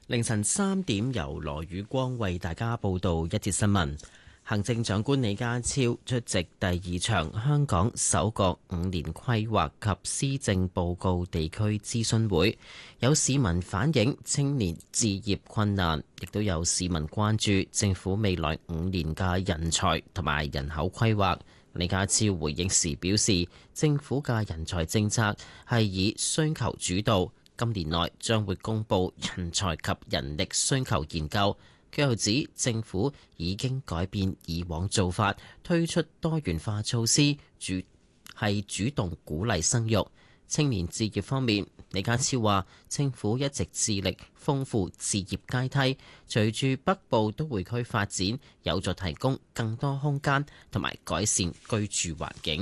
凌晨3點，由羅宇光為大家報道一節新聞。行政長官李家超出席第2場香港首個5年規劃及施政報告地區諮詢會，有市民反映青年置業困難，亦都有市民關注政府未來5年嘅人才同埋人口規劃。李家超回應時表示，政府嘅人才政策係以需求主導，今年內將會公布人才及人力需求研究。佢又指政府已經改變以往做法，推出多元化措施，主動鼓勵生育。青年置業方面，李家超話政府一直致力豐富置業階梯，隨住北部都會區發展，有助提供更多空間同埋改善居住環境。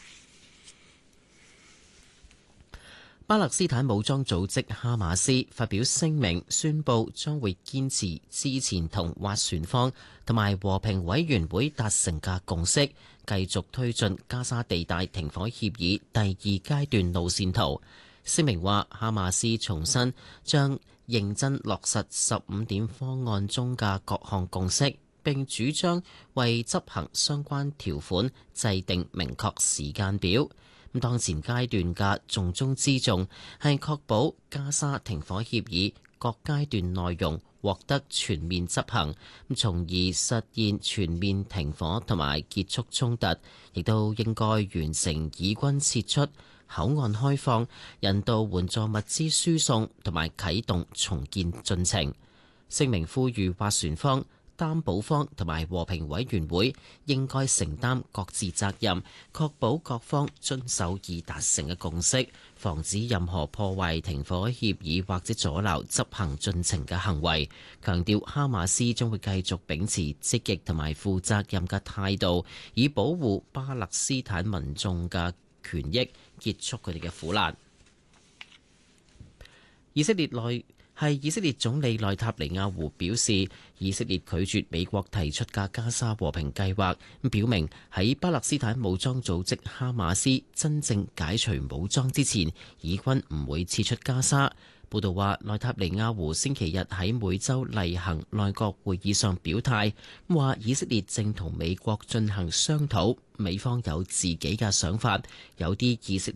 巴勒斯坦武裝組織哈馬斯發表聲明，宣布將會堅持之前同斡旋方同埋和平委員會達成嘅共識，繼續推進加沙地帶停火協議第2階段路線圖。聲明話，哈馬斯重申將認真落實15點方案中嘅各項共識，並主張為執行相關條款制定明確時間表。當前階段嘅重中之重係確保加沙停火協議各階段內容獲得全面執行，從而實現全面停火同埋結束衝突，亦都應該完成以軍撤出、口岸開放、人道援助物資輸送同埋啟動重建進程。聲明呼籲斡旋方、擔保方同埋和平委員會應該承擔各自責任，確保各方遵守已達成嘅共識，防止任何破壞停火協議或者阻撓執行進程嘅行為。強調哈馬斯將會繼續秉持積極同埋負責任嘅態度，以保護巴勒斯坦民眾嘅權益，結束佢哋嘅苦難。以色列總理內塔尼亞胡表示，以色列拒絕美國提出嘅加沙和平計劃，表明喺巴勒斯坦武裝組織哈馬斯真正解除武裝之前，以軍唔會撤出加沙。報道話，內塔尼亞胡星期日喺每週例行內閣會議上表態，話以色列正同美國進行商討，美方有自己嘅想法，有啲以色